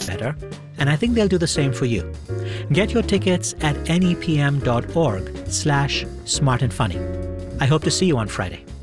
better, and I think they'll do the same for you. Get your tickets at nepm.org/smartandfunny. I hope to see you on Friday.